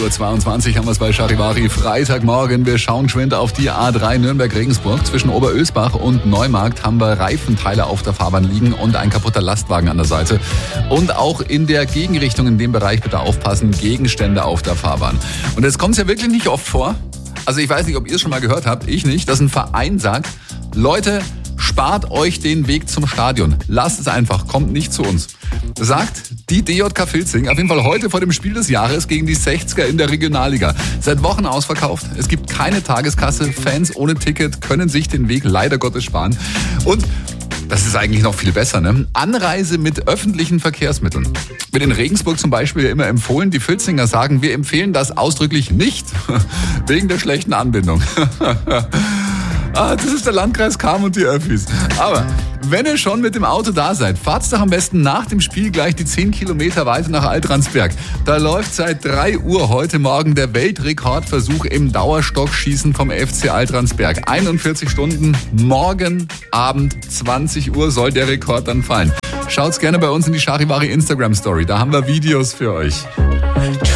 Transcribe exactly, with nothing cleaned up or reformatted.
Uhr zweiundzwanzig haben wir es bei Charivari. Freitagmorgen. Wir schauen geschwind auf die A drei Nürnberg-Regensburg. Zwischen Oberösbach und Neumarkt haben wir Reifenteile auf der Fahrbahn liegen und ein kaputter Lastwagen an der Seite. Und auch in der Gegenrichtung in dem Bereich bitte aufpassen, Gegenstände auf der Fahrbahn. Und jetzt kommt es ja wirklich nicht oft vor. Also ich weiß nicht, ob ihr es schon mal gehört habt, ich nicht, dass ein Verein sagt, Leute, spart euch den Weg zum Stadion. Lasst es einfach, kommt nicht zu uns. Sagt die D J K Filzing, auf jeden Fall heute vor dem Spiel des Jahres gegen die sechziger in der Regionalliga. Seit Wochen ausverkauft, es gibt keine Tageskasse, Fans ohne Ticket können sich den Weg leider Gottes sparen. Und das ist eigentlich noch viel besser, ne? Anreise mit öffentlichen Verkehrsmitteln. Wird in Regensburg zum Beispiel ja immer empfohlen. Die Filzinger sagen, wir empfehlen das ausdrücklich nicht. Wegen der schlechten Anbindung. Ah, das ist der Landkreis Cham und die Öffis. Aber wenn ihr schon mit dem Auto da seid, fahrt's doch am besten nach dem Spiel gleich die zehn Kilometer weiter nach Altransberg. Da läuft seit drei Uhr heute Morgen der Weltrekordversuch im Dauerstockschießen vom F C Altransberg. einundvierzig Stunden, morgen Abend zwanzig Uhr soll der Rekord dann fallen. Schaut's gerne bei uns in die Charivari Instagram Story, da haben wir Videos für euch.